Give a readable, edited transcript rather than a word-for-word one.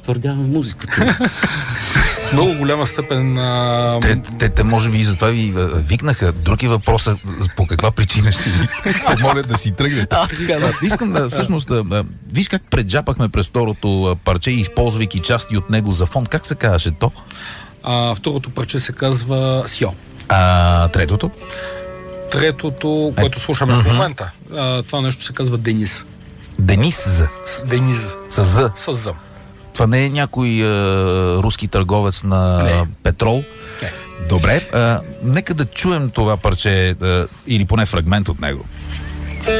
затвърдяваме музиката. Много голяма степен... Те може би и затова ви викнаха. Други въпроса, по каква причина ще ви помолят да си тръгнете. Искам всъщност виж как преджапахме през второто парче, използвайки части от него за фон. Как се казваше то? Второто парче се казва Сио. Третото? Третото, което слушаме в момента, това нещо се казва Денис. Дениз. Дениз. С З. С З. Това не е някой руски търговец на петрол? Не. Добре. Нека да чуем това парче или поне фрагмент от него.